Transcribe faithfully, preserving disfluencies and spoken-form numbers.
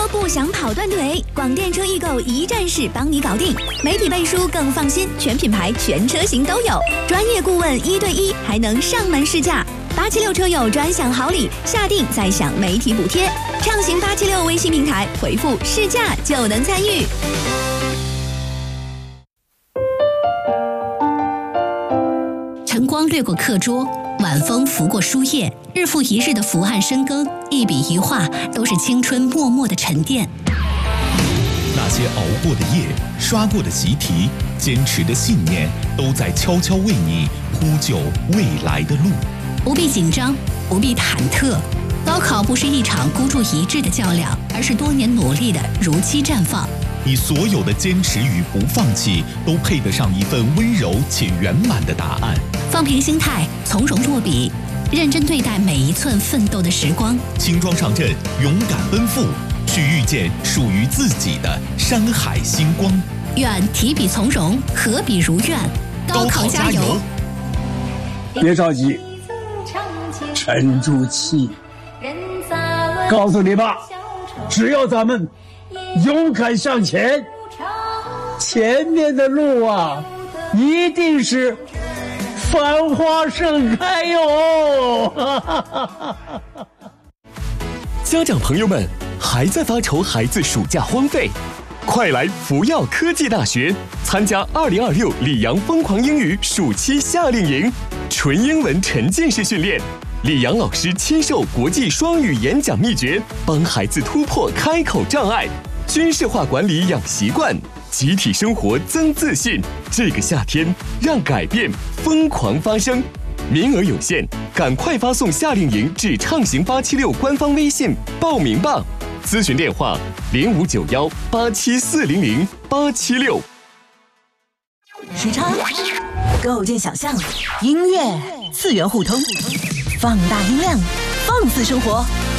车不想跑断腿，广电车易购一站式帮你搞定，媒体背书更放心，全品牌全车型都有，专业顾问一对一，还能上门试驾。八七六车友专享好礼，下定再享媒体补贴。畅行八七六微信平台回复试驾就能参与。 晨光掠过课桌，晚风拂过书页，日复一日的伏案深耕，一笔一画都是青春默默的沉淀。 那些熬过的夜，刷过的习题，坚持的信念，都在悄悄为你铺就未来的路。 不必紧张，不必忐忑。高考不是一场孤注一掷的较量，而是多年努力的如期绽放。 你所有的坚持与不放弃，都配得上一份温柔且圆满的答案。 放平心态，从容落笔，认真对待每一寸奋斗的时光。 轻装上阵，勇敢奔赴，去遇见属于自己的山海星光。 愿提笔从容，合笔如愿。高考加油！ 别着急，沉住气。告诉你吧，只要咱们勇敢向前，前面的路啊，一定是繁花盛开哟！ 家长朋友们，还在发愁孩子暑假荒废？快来福耀科技大学参加二零二六里昂疯狂英语暑期夏令营，纯英文沉浸式训练。李阳老师亲授国际双语演讲秘诀，帮孩子突破开口障碍，军事化管理养习惯，集体生活增自信。这个夏天，让改变疯狂发生。名额有限，赶快发送夏令营至畅行八七六官方微信报名吧。咨询电话零五九幺八七四零零八七六。 时差，构建想象，音乐次元互通。放大音量，放肆生活，